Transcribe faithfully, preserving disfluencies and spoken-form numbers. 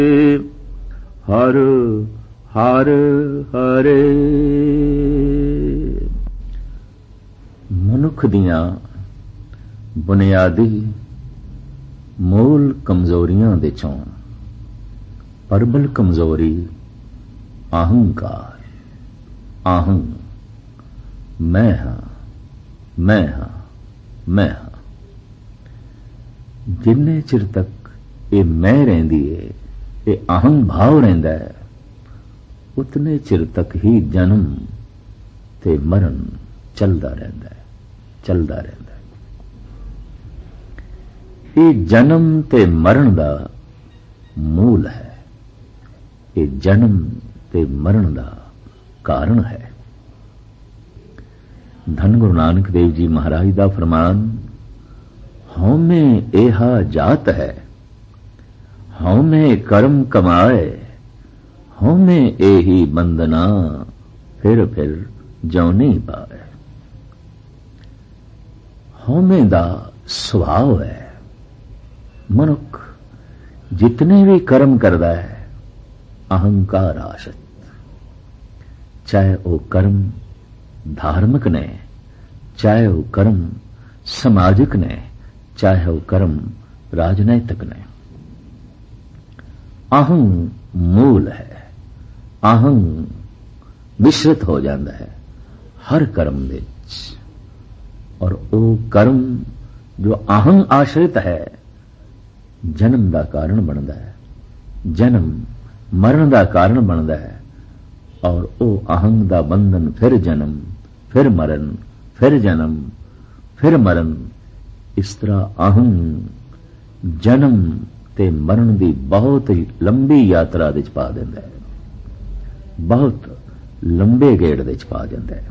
ਹਰ ਹਰ ਹਰੇ। ਮਨੁੱਖ ਦੀਆਂ ਬੁਨਿਆਦੀ ਮੂਲ ਕਮਜ਼ੋਰੀਆਂ ਦੇ ਚੋਂ ਪ੍ਰਬਲ ਕਮਜ਼ੋਰੀ ਅਹੰਕਾਰ, ਅਹੰ, ਮੈਂ ਹਾਂ, ਮੈਂ ਹਾਂ, ਮੈਂ ਹਾਂ। ਜਿੰਨੇ ਚਿਰ ਤੱਕ ਇਹ ਮੈਂ ਰਹਿੰਦੀ ਹੈ, ਇਹ ਅਹੰ ਭਾਵ ਰਹਿੰਦਾ ਹੈ, ਉਤਨੇ ਚਿਰ ਤੱਕ ਹੀ ਜਨਮ ਤੇ ਮਰਨ ਚੱਲਦਾ ਰਹਿੰਦਾ ਹੈ, ਚੱਲਦਾ ਰਹਿੰਦਾ ਹੈ। ਇਹ ਜਨਮ ਤੇ ਮਰਨ ਦਾ ਮੂਲ ਹੈ, ਇਹ ਜਨਮ ਤੇ ਮਰਨ ਦਾ ਕਾਰਨ ਹੈ। ਧੰਨ ਗੁਰੂ ਨਾਨਕ ਦੇਵ ਜੀ ਮਹਾਰਾਜ ਦਾ ਫਰਮਾਨ, ਹਉਮੈ ਏਹਾ ਜਾਤ ਹੈ, ਹਉਮੈ ਕਰਮ ਕਮਾਏ, ਹਉਮੈ ਏਹੀ ਬੰਦਨਾ, ਫਿਰ ਫਿਰ ਜਉਨੀ ਪਾਵੇ। ਹਉਮੈ ਦਾ ਸੁਭਾਵ ਹੈ। ਮਨੁੱਖ ਜਿਤਨੇ ਵੀ ਕਰਮ ਕਰਦਾ ਹੈ ਅਹੰਕਾਰ ਆਸ਼ਰਿਤ, ਚਾਹੇ ਉਹ ਕਰਮ ਧਾਰਮਿਕ ਨੇ, ਚਾਹੇ ਉਹ ਕਰਮ ਸਮਾਜਿਕ ਨੇ, ਚਾਹੇ ਉਹ ਕਰਮ ਰਾਜਨੈਤਿਕ ਨੇ। ਅਹੰ ਮੂਲ ਹੈ। ਅਹੰ ਮਿਸ਼ਰਿਤ ਹੋ ਜਾਂਦਾ ਹੈ ਹਰ ਕਰਮ ਵਿੱਚ, ਔਰ ਉਹ ਕਰਮ ਜੋ ਅਹੰ ਆਸ਼ਰਿਤ ਹੈ ਜਨਮ ਦਾ ਕਾਰਨ ਬਣਦਾ ਹੈ, ਜਨਮ ਮਰਨ ਦਾ ਕਾਰਨ ਬਣਦਾ ਹੈ। ਔਰ ਉਹ ਅਹੰ ਦਾ ਬੰਧਨ ਫਿਰ ਜਨਮ, ਫਿਰ ਮਰਨ, ਫਿਰ ਜਨਮ, ਫਿਰ ਮਰਨ। ਇਸ ਤਰ੍ਹਾਂ ਅਹੰ ਜਨਮ ਤੇ ਮਰਨ ਦੀ ਬਹੁਤ ਹੀ ਲੰਬੀ ਯਾਤਰਾ ਵਿੱਚ ਪਾ ਦਿੰਦਾ ਹੈ, ਬਹੁਤ ਲੰਬੇ ਗੇੜ ਵਿੱਚ ਪਾ ਜਾਂਦਾ ਹੈ।